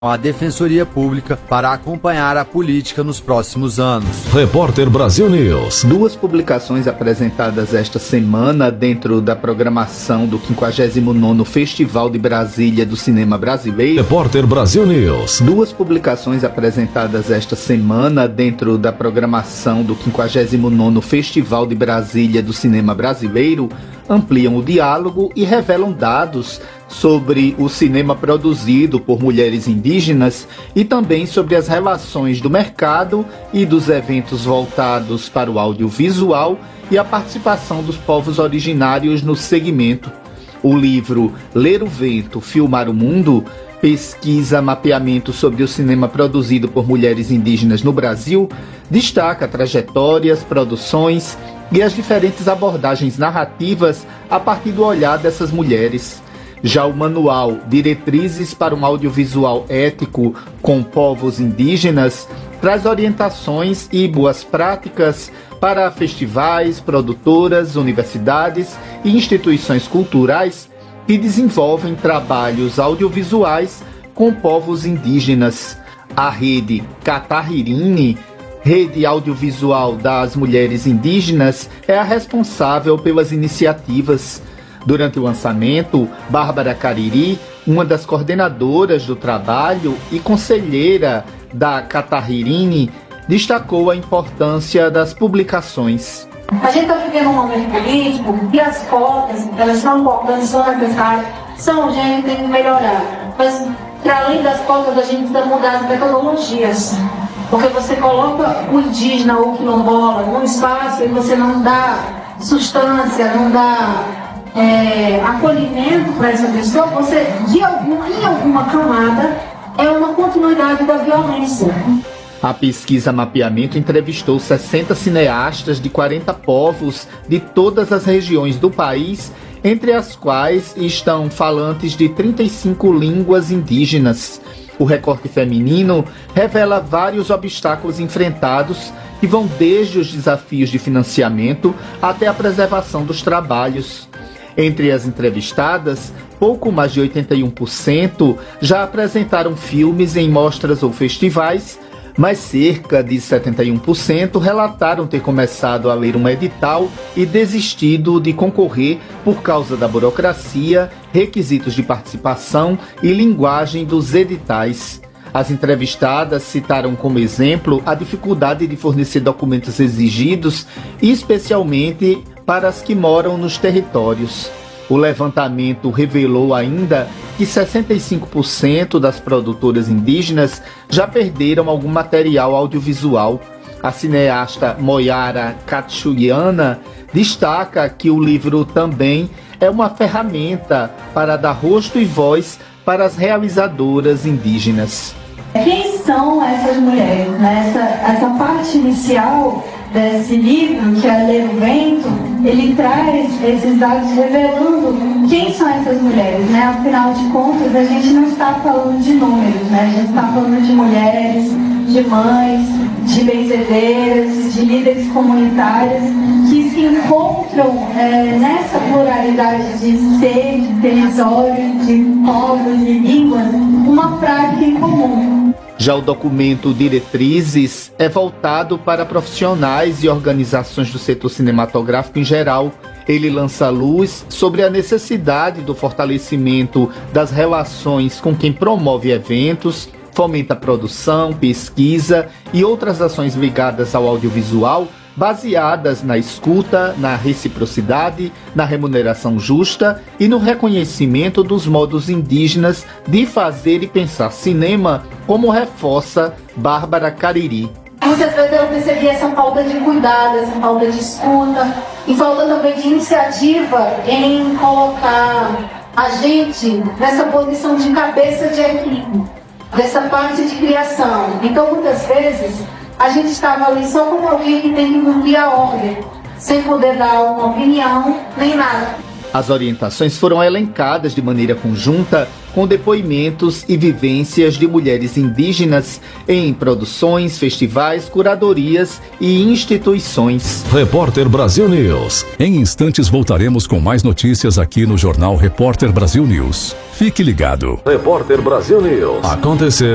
a Defensoria Pública para acompanhar a política nos próximos anos. Repórter Brasil News. Duas publicações apresentadas esta semana dentro da programação do 59º Festival de Brasília do Cinema Brasileiro. Repórter Brasil News. Duas publicações apresentadas esta semana dentro da programação do 59º Festival de Brasília do Cinema Brasileiro ampliam o diálogo e revelam dados sobre o cinema produzido por mulheres indígenas e também sobre as relações do mercado e dos eventos voltados para o audiovisual e a participação dos povos originários no segmento. O livro Ler o Vento, Filmar o Mundo, pesquisa mapeamento sobre o cinema produzido por mulheres indígenas no Brasil, destaca trajetórias, produções e as diferentes abordagens narrativas a partir do olhar dessas mulheres. Já o manual Diretrizes para um Audiovisual Ético com Povos Indígenas traz orientações e boas práticas para festivais, produtoras, universidades e instituições culturais que desenvolvem trabalhos audiovisuais com povos indígenas. A rede Catahirine, Rede Audiovisual das Mulheres Indígenas, é a responsável pelas iniciativas. Durante o lançamento, Bárbara Cariri, uma das coordenadoras do trabalho e conselheira da Catahirine, destacou a importância das publicações. A gente está vivendo um momento político e as cotas, elas são importantes, são necessárias, são urgentes, tem que melhorar. Mas, para além das cotas, a gente precisa mudar as metodologias. Porque você coloca o indígena ou o quilombola num espaço e você não dá substância, não dá acolhimento para essa pessoa, você, em alguma camada, é uma continuidade da violência. A pesquisa Mapeamento entrevistou 60 cineastas de 40 povos de todas as regiões do país, entre as quais estão falantes de 35 línguas indígenas. O recorte feminino revela vários obstáculos enfrentados que vão desde os desafios de financiamento até a preservação dos trabalhos. Entre as entrevistadas, pouco mais de 81% já apresentaram filmes em mostras ou festivais, mas cerca de 71% relataram ter começado a ler um edital e desistido de concorrer por causa da burocracia, requisitos de participação e linguagem dos editais. As entrevistadas citaram como exemplo a dificuldade de fornecer documentos exigidos, especialmente para as que moram nos territórios. O levantamento revelou ainda que 65% das produtoras indígenas já perderam algum material audiovisual. A cineasta Moyara Katsuliana destaca que o livro também é uma ferramenta para dar rosto e voz para as realizadoras indígenas. Quem são essas mulheres? Essa parte inicial desse livro, que é Ler o Vento, ele traz esses dados revelando quem são essas mulheres, Afinal de contas, a gente não está falando de números, A gente está falando de mulheres, de mães, de benzedeiras, de líderes comunitárias que se encontram nessa pluralidade de ser, de território, de povos, de línguas, uma prática em comum. Já o documento Diretrizes é voltado para profissionais e organizações do setor cinematográfico em geral. Ele lança luz sobre a necessidade do fortalecimento das relações com quem promove eventos, fomenta a produção, pesquisa e outras ações ligadas ao audiovisual, baseadas na escuta, na reciprocidade, na remuneração justa e no reconhecimento dos modos indígenas de fazer e pensar cinema, como reforça Bárbara Cariri. Muitas vezes eu percebi essa falta de cuidado, essa falta de escuta e falta também de iniciativa em colocar a gente nessa posição de cabeça de equipe, dessa parte de criação. Então, muitas vezes, a gente estava ali só como alguém que tem que cumprir a ordem, sem poder dar uma opinião, nem nada. As orientações foram elencadas de maneira conjunta com depoimentos e vivências de mulheres indígenas em produções, festivais, curadorias e instituições. Repórter Brasil News. Em instantes voltaremos com mais notícias aqui no Jornal Repórter Brasil News. Fique ligado. Repórter Brasil News. Aconteceu.